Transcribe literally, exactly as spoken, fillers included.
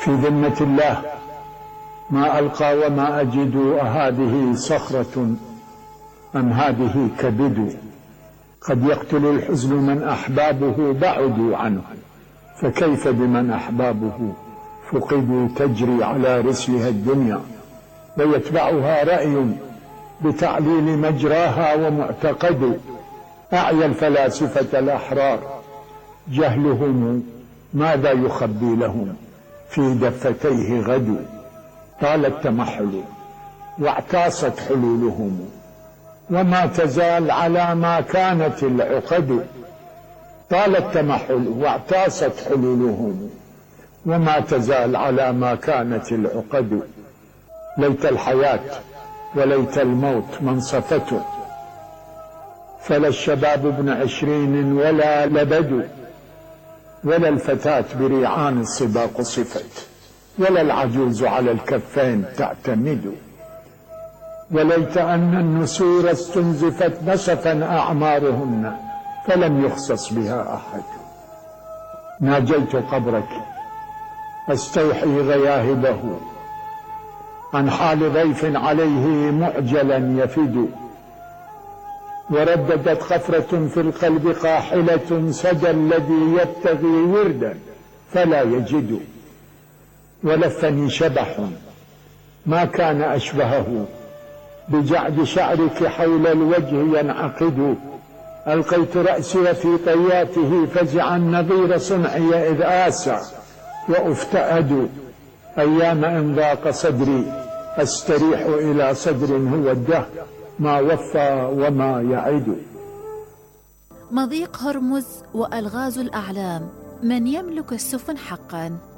في ذمة الله ما ألقى وما أجد، أهذه صخرة أم هذه كبد؟ قد يقتل الحزن من أحبابه بعدوا عنه، فكيف بمن أحبابه فقدوا؟ تجري على رسلها الدنيا ويتبعها رأي بتعليل مجراها ومعتقد. أعيا الفلاسفة الأحرار جهلهم ماذا يخبي لهم في دفتيه غد. طال التمحل واعتاصت حلولهم، وما تزال على ما كانت العقد. طال التمحل واعتاصت حلولهم، وما تزال على ما كانت العقد. ليت الحياة وليت الموت منصفة، فلا الشباب ابن عشرين ولا لبد، ولا الفتاة بريعان الصبا قصفت، ولا العجوز على الكفين تعتمد. وليت أن النسور استنزفت نسفا أعمارهن، فلم يخصص بها أحد. ناجيت قبرك أستوحي غياهبه عن حال ضيف عليه معجلا يفد. ورددت خفرة في القلب قاحلة سدى الذي يبتغي وردا فلا يجد. ولفني شبح ما كان أشبهه بجعد شعرك حول الوجه ينعقد. ألقيت رأسي في طياته فزعا نظير صنعي إذ آسى وأفتأد. أيام إن ضاق صدري أستريح إلى صدر هو الدهر ما وفى وما يعد. مضيق هرمز وألغاز الأعلام، من يملك السفن حقا؟